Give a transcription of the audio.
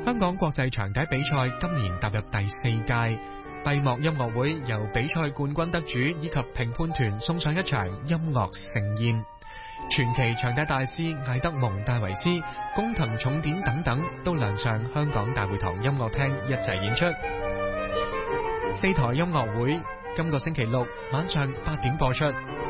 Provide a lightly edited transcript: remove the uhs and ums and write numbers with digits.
香港國際長笛比賽今年踏入第4屆，閉幕音樂會由比賽冠軍得主以及評判團送上一場音樂盛宴。傳奇長笛大師艾德蒙戴維斯、工藤重典等等都亮相香港大會堂音樂廳一齊演出。4台音樂會今個星期六晚上8點播出。